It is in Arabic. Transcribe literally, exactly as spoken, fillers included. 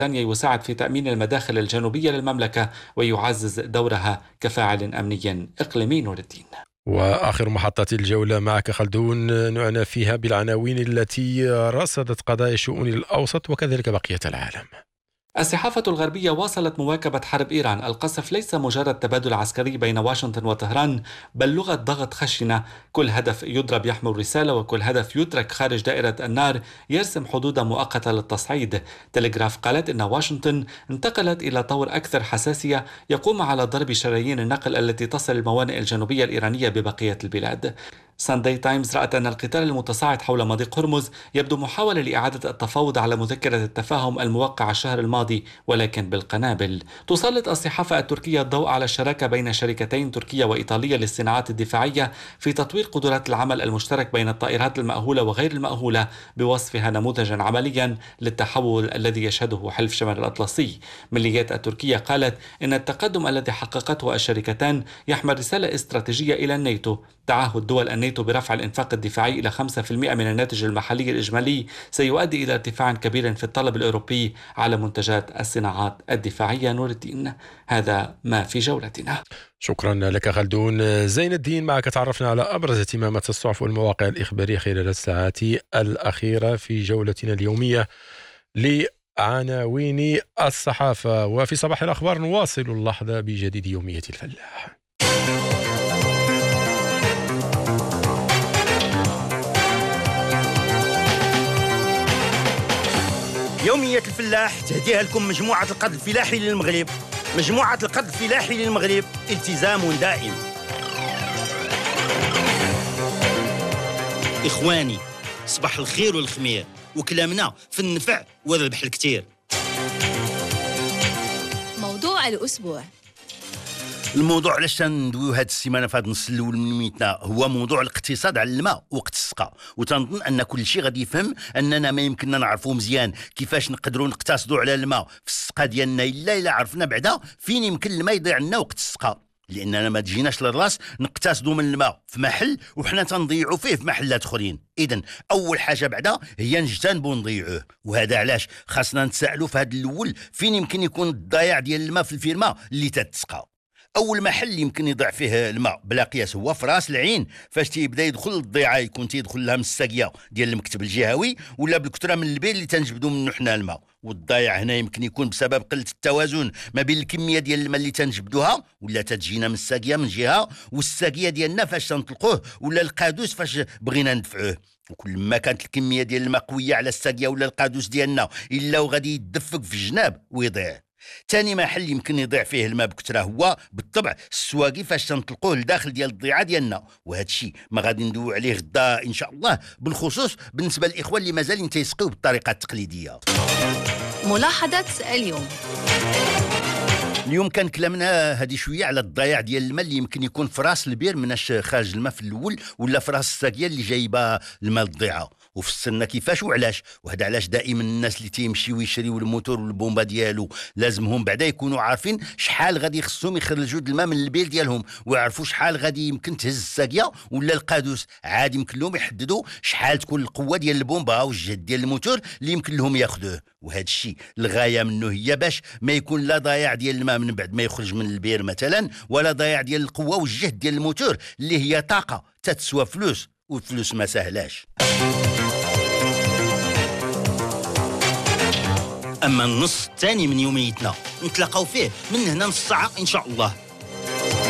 يساعد في تأمين المداخل الجنوبية للمملكة ويعزز دورها كفاعل أمني إقليمي. نور الدين. وآخر محطات الجولة معك خلدون، نعنى فيها بالعناوين التي رصدت قضايا الشؤون الأوسط وكذلك بقية العالم. الصحافة الغربية واصلت مواكبة حرب إيران. القصف ليس مجرد تبادل عسكري بين واشنطن وطهران، بل لغة ضغط خشنة. كل هدف يضرب يحمل رسالة، وكل هدف يترك خارج دائرة النار يرسم حدودا مؤقتة للتصعيد. تلغراف قالت إن واشنطن انتقلت إلى طور أكثر حساسية يقوم على ضرب شرايين النقل التي تصل الموانئ الجنوبية الإيرانية ببقية البلاد. سانداي تايمز رأت أن القتال المتصاعد حول مضيق هرمز يبدو محاولة لإعادة التفاوض على مذكرة التفاهم الموقعة الشهر الماضي، ولكن بالقنابل. تسلط الصحافة التركية الضوء على الشراكة بين شركتين تركية وإيطالية للصناعات الدفاعية في تطوير قدرات العمل المشترك بين الطائرات المأهولة وغير المأهولة، بوصفها نموذجا عمليا للتحول الذي يشهده حلف شمال الأطلسي. مليات التركية قالت إن التقدم الذي حققته الشركتان يحمل رسالة استراتيجية إلى الناتو. تعهد دول الناتو برفع الإنفاق الدفاعي إلى خمسة بالمئة من الناتج المحلي الإجمالي سيؤدي إلى ارتفاع كبير في الطلب الأوروبي على منتجات الصناعات الدفاعية. نور الدين، هذا ما في جولتنا. شكرا لك خلدون. زين الدين، معك تعرفنا على أبرز اهتمامات الصحف والمواقع الإخبارية خلال الساعات الأخيرة في جولتنا اليومية لعناوين الصحافة. وفي صباح الأخبار نواصل اللحظة بجديد يومية الفلاح. يومية الفلاح تهديها لكم مجموعة القد الفلاحي للمغرب. مجموعة القد الفلاحي للمغرب، التزام دائم. إخواني، صباح الخير والخمير، وكلامنا في النفع والربح الكتير. موضوع الأسبوع. الموضوع علاش ندويو هاد السيمانه في هاد النص الاول من ميتنا هو موضوع الاقتصاد على الماء وقت السقا. وتنظن ان كل شيء غادي يفهم اننا ما يمكننا نعرفوا مزيان كيفاش نقدروا نقتصدوا على الماء في السقا ديالنا الا الا عرفنا بعدا فين يمكن الماء يضيع لنا وقت السقا، لاننا ما تجيناش للراس نقتصدوا من الماء في محل وحنا تنضيعوا فيه في محلات اخرين. اذا اول حاجه بعدا هي نجتنبوا نضيعوه، وهذا علاش خاصنا نتسائلوا في هذا الاول فين يمكن يكون الضياع ديال الماء في الفيرما اللي تتسقى. اول محل يمكن يضيع فيه الماء بلا قياس هو في راس العين، فاش تيبدا يدخل الضيعه يكون تيدخل لها من الساقيه ديال المكتب الجهوي ولا بالكثره من البير اللي تنجبدوا منه حنا الماء. والضياع هنا يمكن يكون بسبب قله التوازن ما بين الكميه ديال الماء اللي تنجبدوها ولا تتجينا من الساقيه من جهه، والساقيه ديالنا فاش تنطلقوه ولا القادوس فاش بغينا ندفعوه. وكل ما كانت الكميه ديال الماء قويه على الساقيه ولا القادوس ديالنا الا وغادي يدفق في الجناب ويضيع. ثاني محل يمكن يضيع فيه الماء بكثره هو بالطبع السواقي فاش تنطلقوه لداخل ديال الضيعه ديالنا، وهذا الشيء ما غادي ندوي عليه غدا ان شاء الله، بالخصوص بالنسبه للاخوان اللي مازالين تيسقيو بالطريقه التقليديه. ملاحظه اليوم. اليوم كان كلامنا هذه شويه على الضياع ديال الماء اللي يمكن يكون في راس البير مناش خارج الماء في الاول ولا في راس الساقيه اللي جايبه الماء الضيعه، وفسرنا كيفاش وعلاش. وهذا علاش دائما الناس اللي تيمشيو يشريو الموتور والبومبا ديالو لازمهم بعدا يكونوا عارفين شحال غادي يخصهم يخرجوا الماء من البير ديالهم، ويعرفوا شحال غادي يمكن تهز الساقيه ولا القادوس. عادي يمكن لهم يحددوا شحال تكون القوه ديال البومبا والجهد ديال الموتور اللي يمكن لهم ياخذوه. وهذا الشيء الغايه منه هي باش ما يكون لا ضياع ديال الماء من بعد ما يخرج من البير مثلا، ولا ضياع ديال القوه والجهد ديال الموتور اللي هي طاقه تتسوى فلوس، والفلوس ما سهلاش. اما النص الثاني من يوميتنا نتلاقاو فيه من هنا نص ساعه ان شاء الله.